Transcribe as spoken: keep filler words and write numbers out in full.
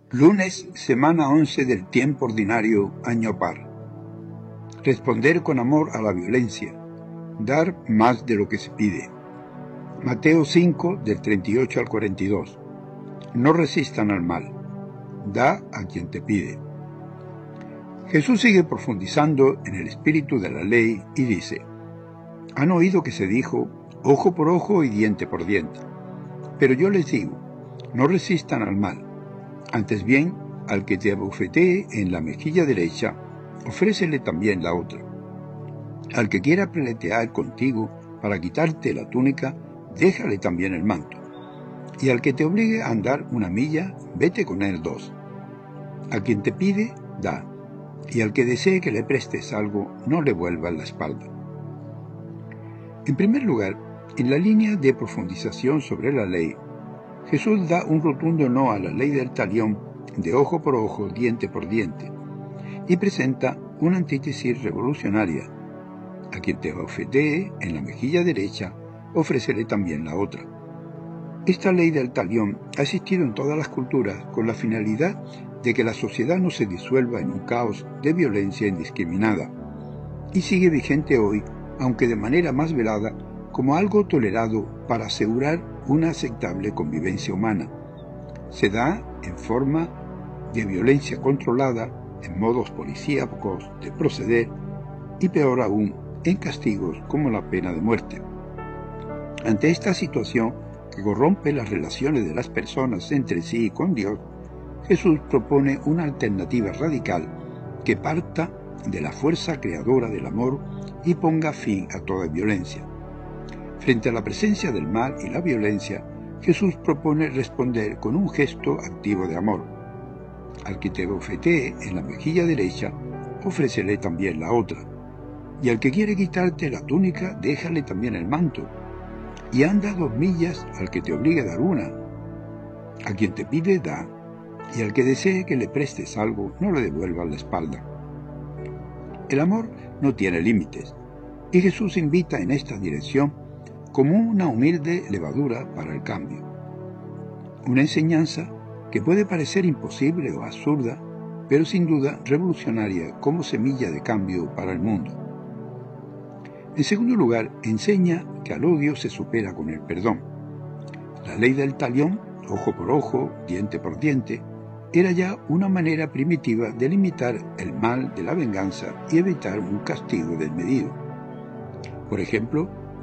Lunes, semana once del tiempo ordinario, año par. Responder con amor a la violencia. Dar más de lo que se pide. Mateo cinco, del treinta y ocho al cuarenta y dos. No resistan al mal. Da a quien te pide. Jesús sigue profundizando en el espíritu de la ley y dice: Han oído que se dijo, ojo por ojo y diente por diente. Pero yo les digo, no resistan al mal. Antes bien, al que te abofetee en la mejilla derecha, ofrécele también la otra. Al que quiera peletear contigo para quitarte la túnica, déjale también el manto. Y al que te obligue a andar una milla, vete con él dos. A quien te pide, da. Y al que desee que le prestes algo, no le vuelvas la espalda. En primer lugar, en la línea de profundización sobre la ley, Jesús da un rotundo no a la ley del talión de ojo por ojo, diente por diente, y presenta una antítesis revolucionaria. A quien te abofetee en la mejilla derecha, ofrécele también la otra. Esta ley del talión ha existido en todas las culturas con la finalidad de que la sociedad no se disuelva en un caos de violencia indiscriminada, y sigue vigente hoy, aunque de manera más velada, como algo tolerado para asegurar una aceptable convivencia humana. Se da en forma de violencia controlada, en modos policíacos de proceder, y peor aún, en castigos como la pena de muerte. Ante esta situación que corrompe las relaciones de las personas entre sí y con Dios, Jesús propone una alternativa radical que parta de la fuerza creadora del amor y ponga fin a toda violencia. Frente a la presencia del mal y la violencia, Jesús propone responder con un gesto activo de amor. Al que te bofetee en la mejilla derecha, ofrécele también la otra. Y al que quiere quitarte la túnica, déjale también el manto. Y anda dos millas al que te obligue a dar una. A quien te pide, da. Y al que desee que le prestes algo, no le devuelvas la espalda. El amor no tiene límites, y Jesús invita en esta dirección como una humilde levadura para el cambio. Una enseñanza que puede parecer imposible o absurda, pero sin duda revolucionaria como semilla de cambio para el mundo. En segundo lugar, enseña que al odio se supera con el perdón. La ley del talión, ojo por ojo, diente por diente, era ya una manera primitiva de limitar el mal de la venganza y evitar un castigo desmedido. Por ejemplo,